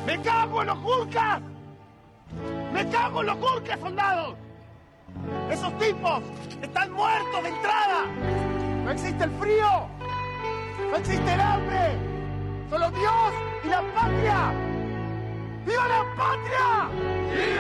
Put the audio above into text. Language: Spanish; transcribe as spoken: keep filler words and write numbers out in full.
¡Me cago en los Gurkhas! ¡Me cago en los Gurkhas, soldados! ¡Esos tipos están muertos de entrada! ¡No existe el frío! ¡No existe el hambre! ¡Solo Dios y la patria! ¡Viva la patria!